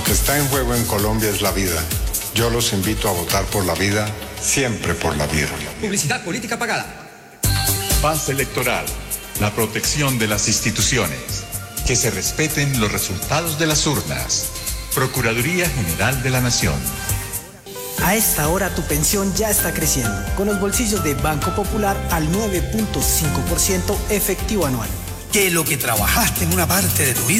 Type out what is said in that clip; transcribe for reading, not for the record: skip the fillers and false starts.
que está en juego en Colombia es la vida. Yo los invito a votar por la vida, siempre por la vida. Publicidad política pagada. Paz electoral, la protección de las instituciones, que se respeten los resultados de las urnas. Procuraduría General de la Nación. A esta hora tu pensión ya está creciendo, con los bolsillos de Banco Popular al 9.5% efectivo anual. Que lo que trabajaste en una parte de tu vida